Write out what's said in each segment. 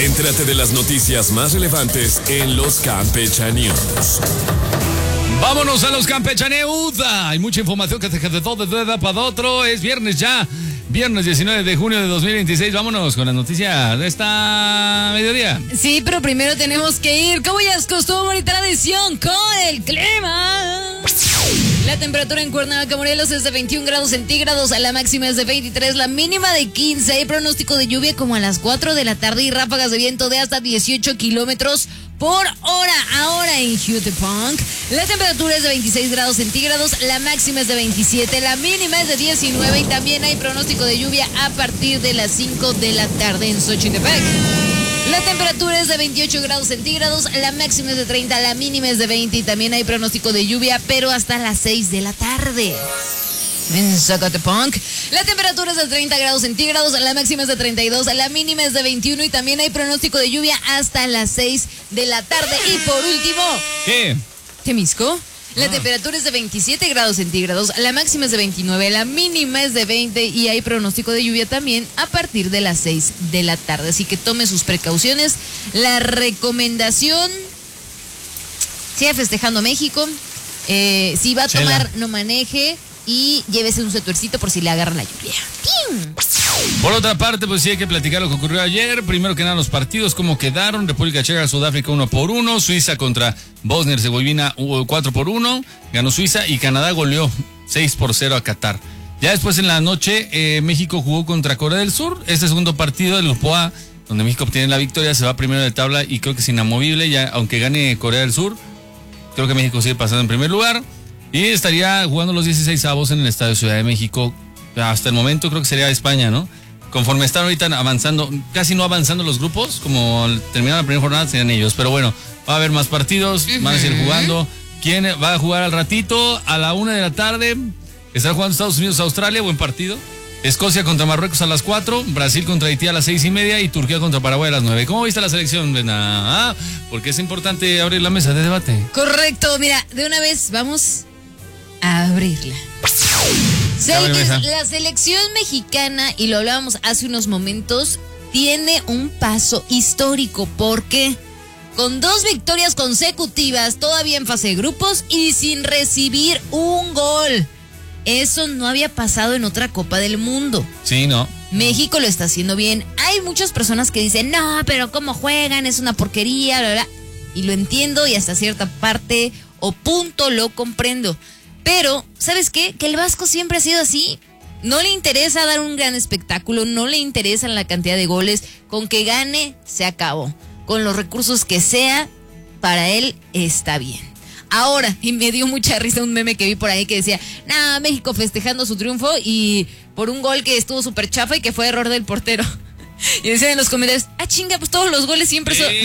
Entérate de las noticias más relevantes en los Campechaneos. Vámonos a los Campechaneos. Hay mucha información que se de todo de un para otro. Es viernes ya. Viernes 19 de junio de 2026. Vámonos con las noticias de esta mediodía. Sí, pero primero tenemos que ir, como ya es costumbre y tradición, con el clima. La temperatura en Cuernavaca, Morelos es de 21 grados centígrados, la máxima es de 23, la mínima de 15. Hay pronóstico de lluvia como a las 4 de la tarde y ráfagas de viento de hasta 18 kilómetros por hora. Ahora en Jutepunk, la temperatura es de 26 grados centígrados, la máxima es de 27, la mínima es de 19 y también hay pronóstico de lluvia a partir de las 5 de la tarde en Xochitepec. La temperatura es de 28 grados centígrados, la máxima es de 30, la mínima es de 20 y también hay pronóstico de lluvia, pero hasta las 6 de la tarde. En Zacatepunk, la temperatura es de 30 grados centígrados, la máxima es de 32, la mínima es de 21 y también hay pronóstico de lluvia hasta las 6 de la tarde. Y por último, ¿qué? Temisco. La temperatura es de 27 grados centígrados, la máxima es de 29, la mínima es de 20 y hay pronóstico de lluvia también a partir de las 6 de la tarde. Así que tome sus precauciones. La recomendación, siga festejando México. Si va a tomar, no maneje y llévese un suétercito por si le agarra la lluvia. ¡Pim! Por otra parte, pues sí hay que platicar lo que ocurrió ayer. Primero que nada, los partidos, cómo quedaron. República Checa, Sudáfrica 1-1. Suiza contra Bosnia y Herzegovina 4-1. Ganó Suiza y Canadá goleó 6-0 a Qatar. Ya después en la noche, México jugó contra Corea del Sur. Este segundo partido del Grupo A, donde México obtiene la victoria, se va primero de tabla y creo que es inamovible. Ya, aunque gane Corea del Sur, creo que México sigue pasando en primer lugar. Y estaría jugando los 16avos en el Estadio Ciudad de México. Hasta el momento creo que sería España, ¿no? Conforme están ahorita avanzando, casi no avanzando los grupos, como al terminar la primera jornada serían ellos. Pero bueno, va a haber más partidos, van a seguir jugando. ¿Quién va a jugar al ratito? A la 1 de la tarde. Estará jugando Estados Unidos, Australia, buen partido. Escocia contra Marruecos a las 4, Brasil contra Haití a las 6:30 y Turquía contra Paraguay a las 9. ¿Cómo viste la selección, Brenda? Porque es importante abrir la mesa de debate. Correcto, mira, de una vez vamos a abrirla. La selección mexicana, y lo hablábamos hace unos momentos, tiene un paso histórico. ¿Por qué? Con 2 victorias consecutivas, todavía en fase de grupos y sin recibir un gol. Eso no había pasado en otra Copa del Mundo. Sí, ¿no? México lo está haciendo bien. Hay muchas personas que dicen, no, pero cómo juegan, es una porquería, bla, bla. Y lo entiendo y hasta cierta parte o punto lo comprendo. Pero, ¿sabes qué? Que el Vasco siempre ha sido así. No le interesa dar un gran espectáculo, no le interesa la cantidad de goles. Con que gane, se acabó. Con los recursos que sea, para él está bien. Ahora, y me dio mucha risa un meme que vi por ahí que decía, México festejando su triunfo y por un gol que estuvo súper chafa y que fue error del portero. Y decían en los comentarios, chinga, pues todos los goles siempre son...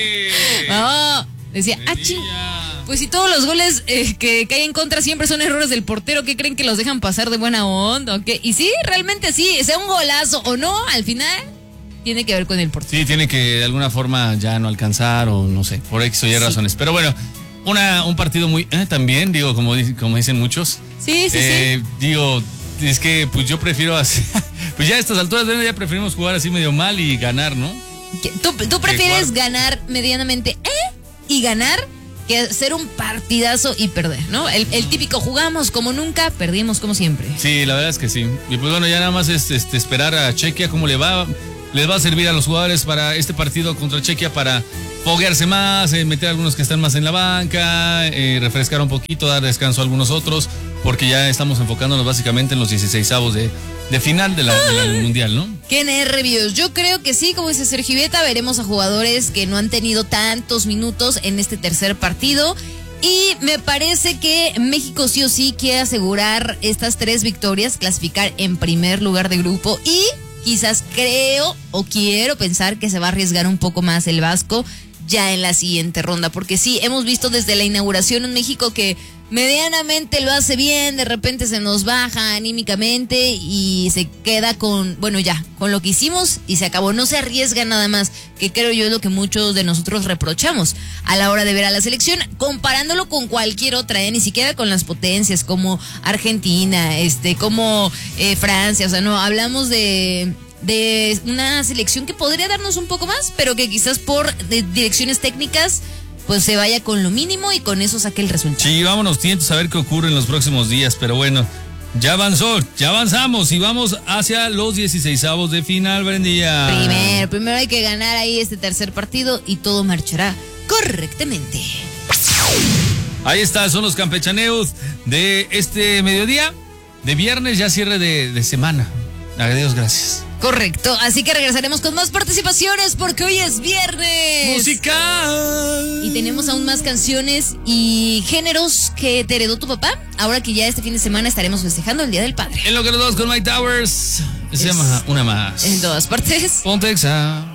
No, decía, chinga. Pues si todos los goles que hay en contra siempre son errores del portero, ¿qué creen que los dejan pasar de buena onda o qué? Y sí, realmente sí, sea un golazo o no, al final tiene que ver con el portero. Sí, tiene que de alguna forma ya no alcanzar o no sé, por X o Y razones. Pero bueno, un partido muy... también, digo, como dicen muchos. Sí. Digo, es que pues yo prefiero así... Pues ya a estas alturas ya preferimos jugar así medio mal y ganar, ¿no? ¿Tú prefieres ganar medianamente y ganar que hacer un partidazo y perder, ¿no? El típico jugamos como nunca, perdimos como siempre. Sí, la verdad es que sí. Y pues bueno, ya nada más es esperar a Chequia cómo le va. Les va a servir a los jugadores para este partido contra Chequia para foguearse más, meter a algunos que están más en la banca, refrescar un poquito, dar descanso a algunos otros, porque ya estamos enfocándonos básicamente en los 16avos de final del Mundial, ¿no? ¡Qué nervios! Yo creo que sí, como dice Sergio Iveta, veremos a jugadores que no han tenido tantos minutos en este tercer partido. Y me parece que México sí o sí quiere asegurar estas 3 victorias, clasificar en primer lugar de grupo y quizás quiero pensar que se va a arriesgar un poco más el Vasco ya en la siguiente ronda, porque sí, hemos visto desde la inauguración en México que medianamente lo hace bien, de repente se nos baja anímicamente y se queda con lo que hicimos y se acabó, no se arriesga nada más, que creo yo es lo que muchos de nosotros reprochamos a la hora de ver a la selección, comparándolo con cualquier otra, ni siquiera con las potencias como Argentina, como Francia, o sea, no, hablamos de de una selección que podría darnos un poco más, pero que quizás por direcciones técnicas pues se vaya con lo mínimo y con eso saque el resultado. Sí, vámonos, tientos a ver qué ocurre en los próximos días, pero bueno, ya avanzamos y vamos hacia los 16avos de final, Brendilla. Primero hay que ganar ahí este tercer partido y todo marchará correctamente. Ahí está, son los campechaneos de este mediodía, de viernes, ya cierre de semana. Adiós, gracias. Correcto, así que regresaremos con más participaciones porque hoy es viernes. Musical. Y tenemos aún más canciones y géneros que te heredó tu papá. Ahora que ya este fin de semana estaremos festejando el Día del Padre. En lo que nos vamos con Mike Towers, se llama Una Más. En todas partes. Ponte Exa.